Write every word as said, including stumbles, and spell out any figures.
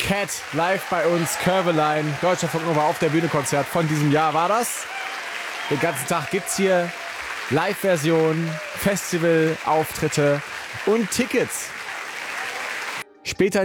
Cat live bei uns, Curveline, Deutscher Nova auf der Bühne Konzert von diesem Jahr war das. Den ganzen Tag gibt's hier Live-Version, Festival-Auftritte und Tickets. Später